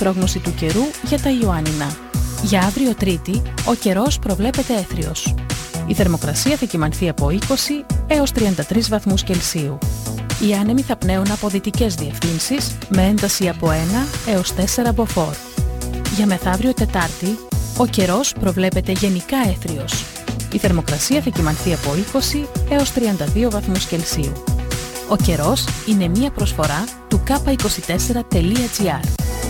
πρόγνωση του καιρού για τα Ιωάννινα. Για αύριο Τρίτη, ο καιρός προβλέπεται έθριος. Η θερμοκρασία θα κυμανθεί από 20 έως 33 βαθμούς Κελσίου. Οι άνεμοι θα πνέουν από δυτικές διευθύνσεις με ένταση από 1 έως 4 μποφόρ. Για μεθαύριο Τετάρτη, ο καιρός προβλέπεται γενικά έθριος. Η θερμοκρασία θα κυμανθεί από 20 έως 32 βαθμούς Κελσίου. Ο καιρός είναι μία προσφορά του k24.gr.